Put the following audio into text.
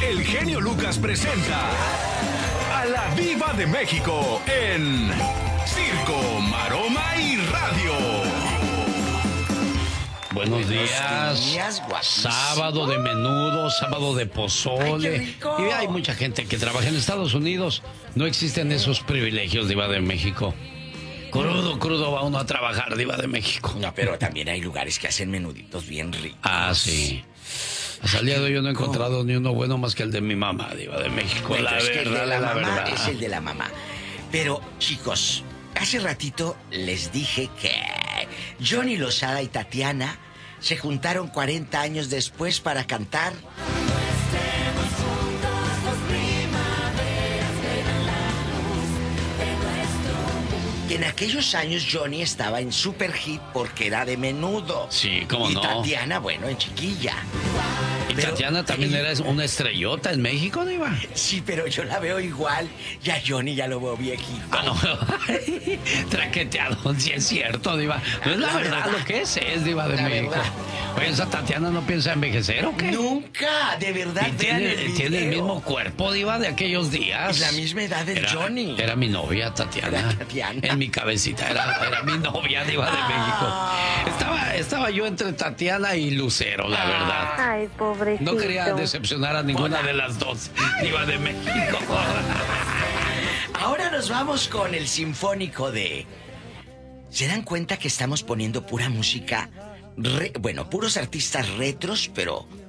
el genio Lucas presenta a la Diva de México en Circo, Maroma y Radio. Buenos días, sábado de menudo, sábado de pozole. Ay, qué rico. Y hay mucha gente que trabaja en Estados Unidos. No existen esos privilegios, Diva de México. Crudo va uno a trabajar, Diva de México. No, pero también hay lugares que hacen menuditos bien ricos. Ah, sí. Hasta el día de hoy yo no he encontrado ni uno bueno más que el de mi mamá, Diva de México. Bueno, La es que el de la mamá verdad. es el de la mamá. Pero, chicos, hace ratito les dije que Johnny Lozada y Tatiana se juntaron 40 años después para cantar. En aquellos años Johnny estaba en super hit porque era de menudo. Sí, cómo y no. Tatiana, bueno, en chiquilla. Y Pero- Tatiana también era una estrellota en México, Diva. Sí, pero yo la veo igual. Y a Johnny ya lo veo viejito. Ah, no. Traqueteado, sí es cierto, Diva. No es la verdad, lo que es Diva de La México. verdad. Oye, ¿esa Tatiana no piensa envejecer o qué? Nunca, de verdad, Y vean el video. tiene el mismo cuerpo, Diva, de aquellos días. Es la misma edad del Johnny. Era mi novia, Tatiana. Era Tatiana. En mi cabecita era mi novia, Diva de México. Estaba yo entre Tatiana y Lucero, la verdad. Ay, pobrecito. No quería decepcionar a ninguna de las dos, Diva de México. Ahora nos vamos con el sinfónico de... ¿Se dan cuenta que estamos poniendo pura música? Bueno, puros artistas retros, pero